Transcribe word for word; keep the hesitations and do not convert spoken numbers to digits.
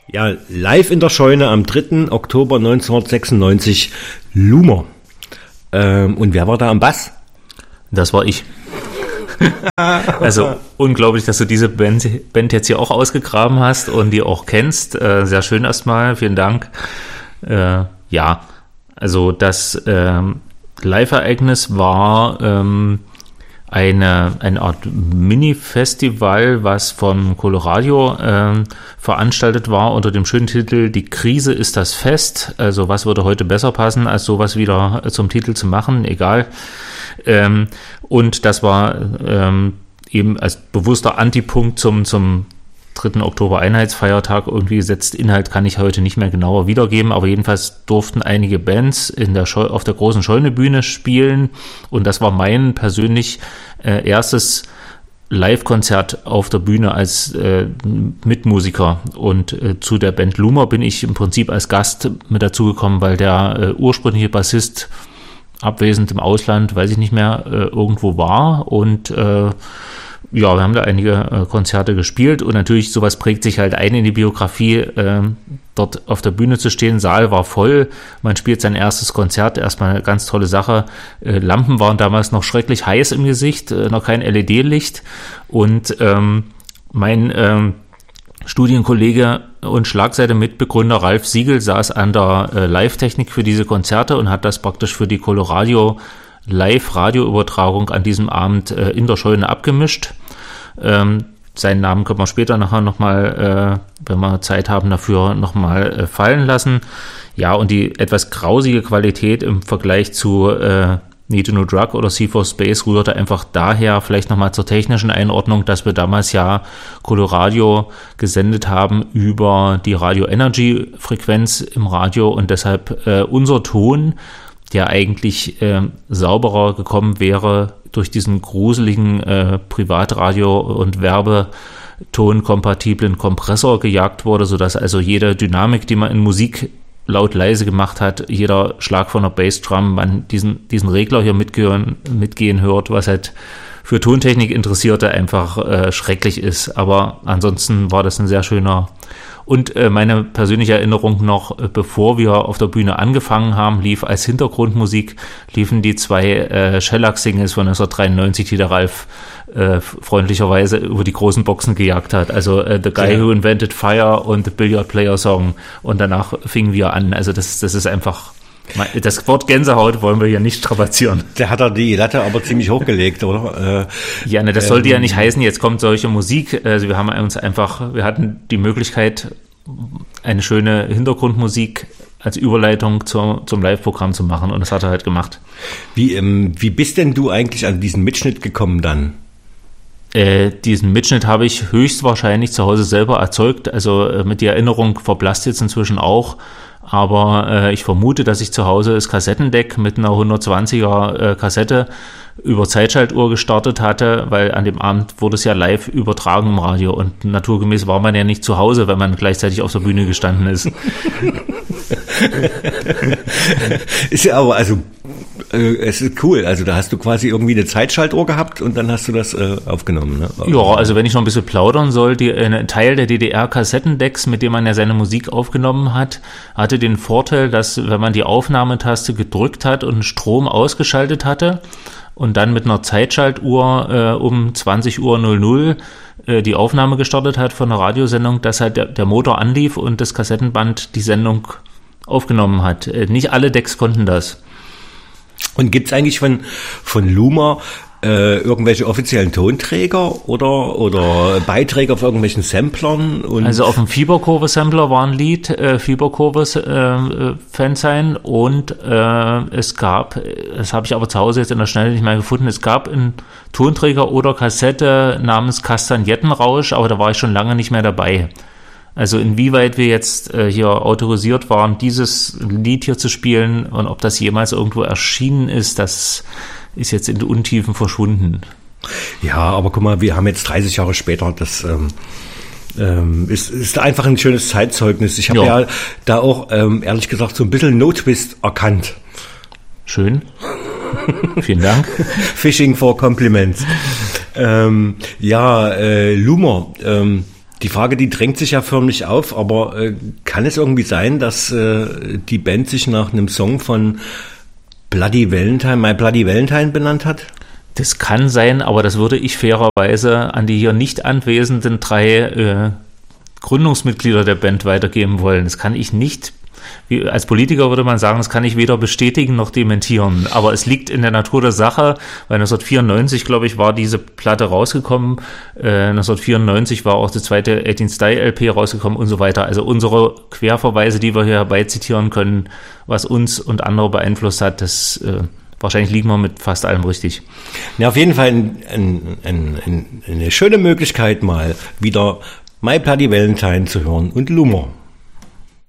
Ja, live in der Scheune am dritten Oktober neunzehnhundertsechsundneunzig, Lumer. Ähm, und wer war da am Bass? Das war ich. Also unglaublich, dass du diese Band, Band jetzt hier auch ausgegraben hast und die auch kennst. Äh, sehr schön erstmal, vielen Dank. Äh, ja, also das ähm, Live-Ereignis war ähm, eine, eine Art Mini-Festival, was vom Coloradio äh, veranstaltet war unter dem schönen Titel Die Krise ist das Fest. Also was würde heute besser passen, als sowas wieder zum Titel zu machen, egal. Ähm, und das war ähm, eben als bewusster Antipunkt zum, zum dritten Oktober Einheitsfeiertag irgendwie gesetzt. Inhalt kann ich heute nicht mehr genauer wiedergeben, aber jedenfalls durften einige Bands in der Scheu- auf der großen Scheunebühne spielen und das war mein persönlich äh, erstes Live-Konzert auf der Bühne als äh, Mitmusiker und äh, zu der Band Lumer bin ich im Prinzip als Gast mit dazugekommen, weil der äh, ursprüngliche Bassist abwesend im Ausland, weiß ich nicht mehr, äh, irgendwo war und äh, ja, wir haben da einige äh, Konzerte gespielt und natürlich sowas prägt sich halt ein in die Biografie, äh, dort auf der Bühne zu stehen. Saal war voll, man spielt sein erstes Konzert, erstmal eine ganz tolle Sache. Äh, Lampen waren damals noch schrecklich heiß im Gesicht, äh, noch kein L E D-Licht und ähm, mein ähm, Studienkollege und Schlagseite-Mitbegründer Ralf Siegel saß an der äh, Live-Technik für diese Konzerte und hat das praktisch für die Coloradio Live-Radioübertragung an diesem Abend äh, in der Scheune abgemischt. Ähm, seinen Namen können wir später nachher nochmal, äh, wenn wir Zeit haben dafür, nochmal äh, fallen lassen. Ja, und die etwas grausige Qualität im Vergleich zu äh, Need a New Drug oder C four Space rührte einfach daher, vielleicht nochmal zur technischen Einordnung, dass wir damals ja Coloradio gesendet haben über die Radio Energy Frequenz im Radio und deshalb äh, unser Ton, der eigentlich äh, sauberer gekommen wäre durch diesen gruseligen äh, Privatradio- und Werbeton-kompatiblen Kompressor gejagt wurde, sodass also jede Dynamik, die man in Musik laut leise gemacht hat, jeder Schlag von der Bassdrum, man diesen, diesen Regler hier mitgehen, mitgehen hört, was halt für Tontechnik Interessierte einfach äh, schrecklich ist. Aber ansonsten war das ein sehr schöner. Und äh, meine persönliche Erinnerung noch, äh, bevor wir auf der Bühne angefangen haben, lief als Hintergrundmusik, liefen die zwei äh, Shellac-Singles von neunzehnhundertdreiundneunzig, die der Ralf äh, freundlicherweise über die großen Boxen gejagt hat. Also äh, The Guy ja. Who Invented Fire und The Billiard Player Song. Und danach fingen wir an. Also das, das ist einfach... Das Wort Gänsehaut wollen wir hier nicht strapazieren. Der hat da die Latte aber ziemlich hochgelegt, oder? Äh, ja, ne, das ähm, sollte ja nicht heißen, jetzt kommt solche Musik. Also wir haben uns einfach, wir hatten die Möglichkeit, eine schöne Hintergrundmusik als Überleitung zur, zum Live-Programm zu machen und das hat er halt gemacht. Wie, ähm, wie bist denn du eigentlich an diesen Mitschnitt gekommen dann? Äh, diesen Mitschnitt habe ich höchstwahrscheinlich zu Hause selber erzeugt. Also äh, mit der Erinnerung verblasst jetzt inzwischen auch. Aber äh, ich vermute, dass ich zu Hause das Kassettendeck mit einer hundertzwanziger äh, Kassette über Zeitschaltuhr gestartet hatte, weil an dem Abend wurde es ja live übertragen im Radio und naturgemäß war man ja nicht zu Hause, wenn man gleichzeitig auf der Bühne gestanden ist. Ist ja aber, also äh, es ist cool, also da hast du quasi irgendwie eine Zeitschaltuhr gehabt und dann hast du das äh, aufgenommen, ne? Ja, also wenn ich noch ein bisschen plaudern soll, die, ein Teil der D D R-Kassettendecks, mit dem man ja seine Musik aufgenommen hat, hatte den Vorteil, dass wenn man die Aufnahmetaste gedrückt hat und Strom ausgeschaltet hatte und dann mit einer Zeitschaltuhr äh, um zwanzig Uhr null null äh, die Aufnahme gestartet hat von einer Radiosendung, dass halt der, der Motor anlief und das Kassettenband die Sendung aufgenommen hat. Äh, nicht alle Decks konnten das. Und gibt's eigentlich von, von Lumer äh, irgendwelche offiziellen Tonträger oder, oder Beiträge auf irgendwelchen Samplern? Und also auf dem Fieberkurve-Sampler war ein Lied, äh, Fieberkurve-Fan sein und äh, es gab, das habe ich aber zu Hause jetzt in der Schnelle nicht mehr gefunden, es gab einen Tonträger oder Kassette namens Kastagnetenrausch, aber da war ich schon lange nicht mehr dabei. Also inwieweit wir jetzt äh, hier autorisiert waren, dieses Lied hier zu spielen und ob das jemals irgendwo erschienen ist, das ist jetzt in die Untiefen verschwunden. Ja, aber guck mal, wir haben jetzt dreißig Jahre später, das ähm, ähm, ist, ist einfach ein schönes Zeitzeugnis. Ich habe ja. ja da auch, ähm, ehrlich gesagt, so ein bisschen No-Twist erkannt. Schön. Vielen Dank. Fishing for Compliments. ähm, ja, äh, Lumer, ähm, Die Frage, die drängt sich ja förmlich auf, aber äh, kann es irgendwie sein, dass äh, die Band sich nach einem Song von Bloody Valentine, My Bloody Valentine benannt hat? Das kann sein, aber das würde ich fairerweise an die hier nicht anwesenden drei äh, Gründungsmitglieder der Band weitergeben wollen. Das kann ich nicht. Wie, als Politiker würde man sagen, das kann ich weder bestätigen noch dementieren. Aber es liegt in der Natur der Sache, weil neunzehnhundertvierundneunzig, glaube ich, war diese Platte rausgekommen. Äh, neunzehnhundertvierundneunzig war auch die zweite achtzehn Style L P rausgekommen und so weiter. Also unsere Querverweise, die wir hier herbeizitieren können, was uns und andere beeinflusst hat, das äh, wahrscheinlich liegen wir mit fast allem richtig. Ja, auf jeden Fall ein, ein, ein, ein, eine schöne Möglichkeit, mal wieder My Bloody Valentine zu hören und Lummer.